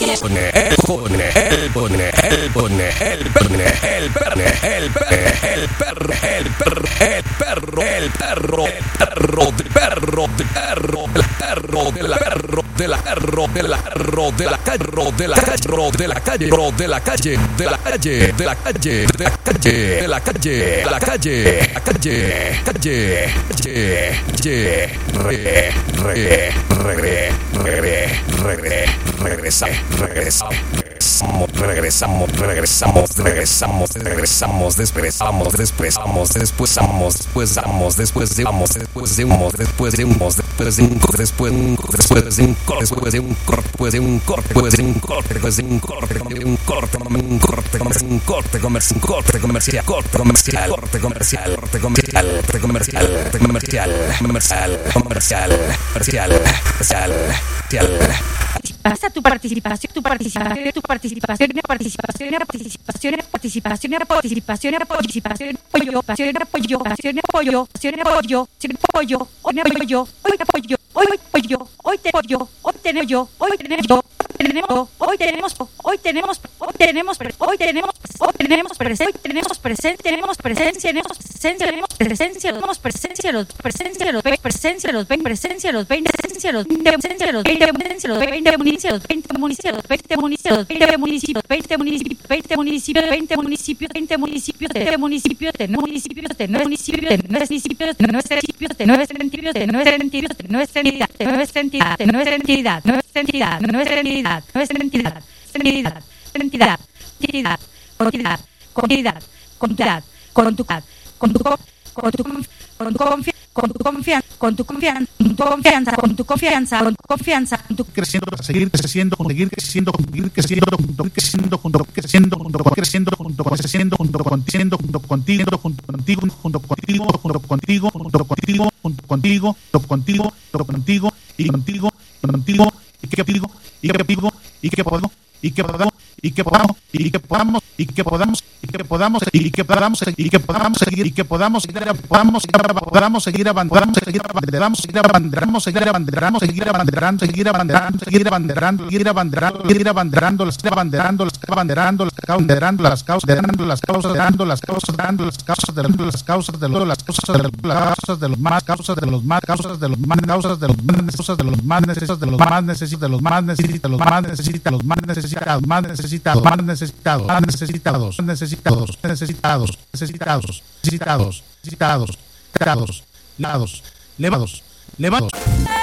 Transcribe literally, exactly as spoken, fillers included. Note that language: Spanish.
pone, el pone, el pone, el pone, el pone, el perne, el perne, el perro, el perro, el perro, el perro, el perro, del perro, del perro, del perro, de la perro, de la perro, de la perro, de la calle, de la calle, de la calle, de la calle, de la calle, de la calle, de la calle, de la calle, de la calle, la calle, calle, calle, calle, re, re, re, re, re, regresa, regresa. Regresamos, regresamos, regresamos, regresamos, regresamos, después vamos, después vamos, después vamos, después de vamos, después de vamos, después de vamos, después de un corte, después de un corte, después de un corte, después de un corte, después de un corte, después de un corte, después de un corte, un corte, un corte, un corte, comercial, un corte comercial, corte comercial, corte comercial, corte comercial, corte comercial, corte comercial, comercial, comercial, comercial, comercial. Pasa tu participación, tu participación, tu participación, participación, participación, participación, participación, participación, apoyo, pasión, apoyo, pasión, apoyo, pasión, apoyo, pasión, apoyo, hoy apoyo, hoy apoyo, hoy apoyo, hoy te apoyo, hoy tenemos yo, hoy tenemos yo, tenemos, hoy tenemos, hoy tenemos, hoy tenemos, hoy tenemos, hoy tenemos presencia, hoy tenemos presencia, tenemos presencia, tenemos presencia, tenemos presencia, tenemos presencia, los presencia, los presencia, los presencia, los presencia, los presencia, los presencia, los veinte municipios, veinte municipios, veinte municipios, veinte municipios, veinte municipios, veinte municipios, veinte municipios, veinte municipios, veinte municipios, de municipios, de municipios, de municipios, de municipios, de nuestra entidad, de nuestra entidad, de nuestra entidad, de nuestra entidad, de nuestra entidad, nuestra entidad, nuestra entidad, nuestra entidad, entidad, entidad, entidad, entidad, comunidad, comunidad, con tu con tu con tu con tu confianza, con tu confianza, con tu confianza, con tu confianza, con tu confianza, con tu confianza, con tu creciendo, seguir creciendo, seguir creciendo, seguir creciendo, junto creciendo, junto creciendo, junto creciendo, junto creciendo, junto contigo, junto contigo, junto contigo, junto contigo, junto contigo, junto contigo, junto contigo, junto contigo, junto contigo y contigo, contigo y que digo y que digo y que podamos y que podamos y que podamos y que podamos y que podamos y que podamos y que podamos y que podamos seguir y que podamos seguir podamos podamos seguir avanzando seguir abanderamos seguir abanderamos seguir abanderamos seguir abanderando seguir abanderando seguir abanderando seguir abanderando seguir abanderando las abanderando las abanderando las abanderando las causas dando las causas dando las causas dando las causas de las causas de los las causas de las causas de los más causas de los más causas de los más causas de los más causas de los más necesitados de los más necesitados de los más necesitados los más necesitados más necesitados más necesitados más necesitados más necesitados necesitados necesitados necesitados necesitados necesitados necesitados necesitados levados levados levados